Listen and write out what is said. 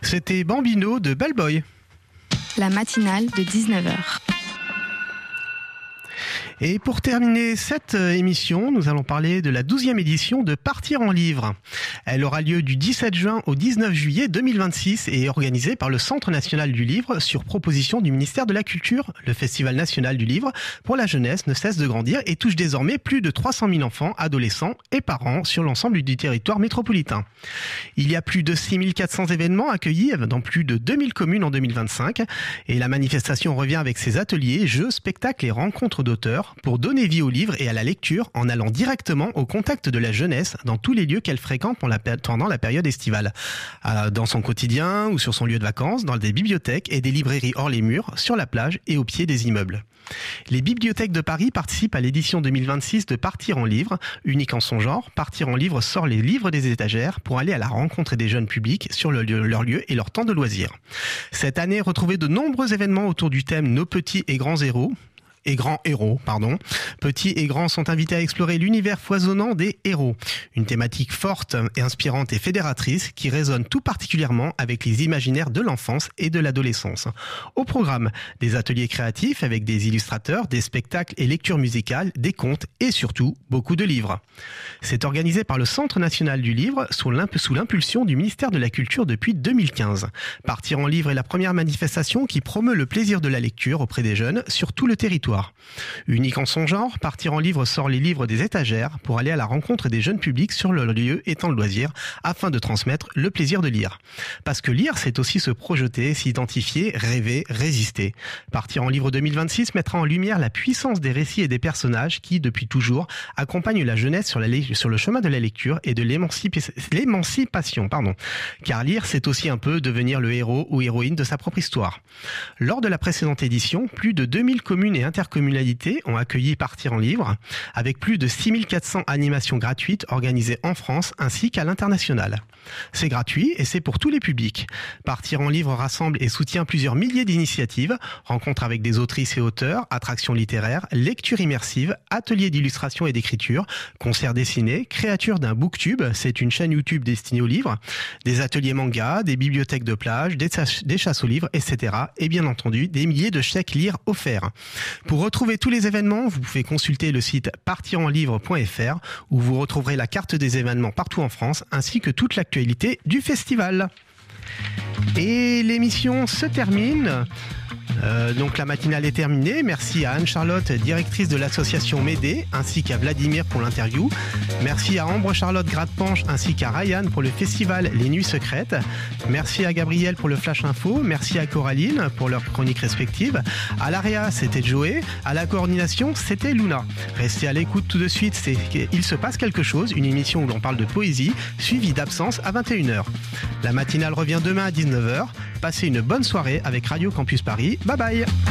C'était Bambino de Bellboy. La matinale de 19h. Et pour terminer cette émission, nous allons parler de la 12e édition de Partir en livre. Elle aura lieu du 17 juin au 19 juillet 2026 et est organisée par le Centre national du livre sur proposition du ministère de la Culture. Le Festival national du livre pour la jeunesse ne cesse de grandir et touche désormais plus de 300 000 enfants, adolescents et parents sur l'ensemble du territoire métropolitain. Il y a plus de 6 400 événements accueillis dans plus de 2000 communes en 2025 et la manifestation revient avec ses ateliers, jeux, spectacles et rencontres d'auteurs pour donner vie au livre et à la lecture en allant directement au contact de la jeunesse dans tous les lieux qu'elle fréquente pendant la période estivale. Dans son quotidien ou sur son lieu de vacances, dans des bibliothèques et des librairies hors les murs, sur la plage et au pied des immeubles. Les bibliothèques de Paris participent à l'édition 2026 de Partir en livre. Unique en son genre, Partir en livre sort les livres des étagères pour aller à la rencontre des jeunes publics sur leur lieu et leur temps de loisirs. Cette année, retrouvez de nombreux événements autour du thème Nos petits et grands héros. Petits et grands sont invités à explorer l'univers foisonnant des héros. Une thématique forte et inspirante et fédératrice qui résonne tout particulièrement avec les imaginaires de l'enfance et de l'adolescence. Au programme, des ateliers créatifs avec des illustrateurs, des spectacles et lectures musicales, des contes et surtout beaucoup de livres. C'est organisé par le Centre national du livre sous l'impulsion du ministère de la Culture depuis 2015. Partir en livre est la première manifestation qui promeut le plaisir de la lecture auprès des jeunes sur tout le territoire. Unique en son genre, Partir en livre sort les livres des étagères pour aller à la rencontre des jeunes publics sur leur lieu et temps de loisir afin de transmettre le plaisir de lire. Parce que lire, c'est aussi se projeter, s'identifier, rêver, résister. Partir en livre 2026 mettra en lumière la puissance des récits et des personnages qui, depuis toujours, accompagnent la jeunesse sur le chemin de la lecture et de l'émancipation. Car lire, c'est aussi un peu devenir le héros ou héroïne de sa propre histoire. Lors de la précédente édition, plus de 2000 communes et intercommunalités ont accueilli Partir en livre, avec plus de 6400 animations gratuites organisées en France ainsi qu'à l'international. C'est gratuit et c'est pour tous les publics. Partir en livre rassemble et soutient plusieurs milliers d'initiatives, rencontres avec des autrices et auteurs, attractions littéraires, lectures immersives, ateliers d'illustration et d'écriture, concerts dessinés, créature d'un booktube, c'est une chaîne YouTube destinée aux livres, des ateliers manga, des bibliothèques de plage, des chasses aux livres, etc. Et bien entendu, des milliers de chèques lire offerts. Pour retrouver tous les événements, vous pouvez consulter le site partirenlivre.fr où vous retrouverez la carte des événements partout en France ainsi que toute l'actualité du festival. Et l'émission se termine. Donc la matinale est terminée. Merci à Anne-Charlotte, directrice de l'association Médée, ainsi qu'à Vladimir pour l'interview. Merci à Ambre-Charlotte Gradepanche ainsi qu'à Ryan pour le festival Les Nuits Secrètes. Merci à Gabriel pour le Flash Info. Merci à Coraline pour leurs chroniques respectives. À l'AREA, c'était Joey. À la coordination, c'était Luna. Restez à l'écoute tout de suite, c'est Il se passe quelque chose, une émission où l'on parle de poésie, suivie d'Absence à 21h. La matinale revient demain à 19h. Passez une bonne soirée avec Radio Campus Paris. Bye bye.